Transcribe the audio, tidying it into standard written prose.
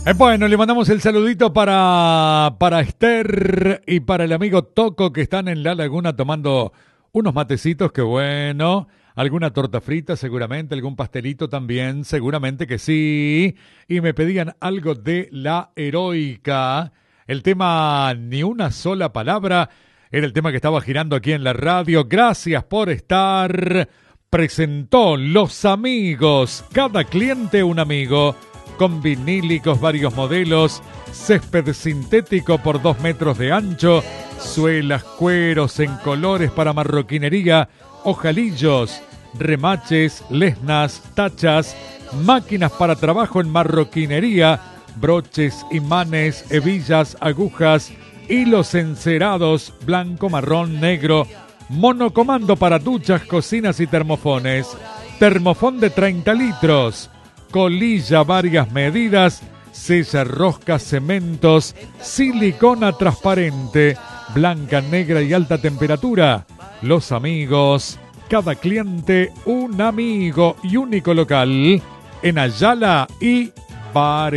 Bueno, le mandamos el saludito para Esther y para el amigo Toco que están en la laguna tomando unos matecitos, que bueno. Alguna torta frita seguramente, algún pastelito también, seguramente que sí. Y me pedían algo de La Heroica. El tema Ni una sola palabra era el tema que estaba girando aquí en la radio. Gracias por estar. Presentó Los Amigos, cada cliente un amigo. Con vinílicos, varios modelos, césped sintético por 2 metros de ancho, suelas, cueros en colores para marroquinería, ojalillos, remaches, lesnas, tachas, máquinas para trabajo en marroquinería, broches, imanes, hebillas, agujas, hilos encerados, blanco, marrón, negro, monocomando para duchas, cocinas y termofones, termofón de 30 litros, colilla varias medidas, sella, roscas, cementos, silicona transparente, blanca, negra y alta temperatura. Los Amigos, cada cliente un amigo y único local en Ayala y Pare.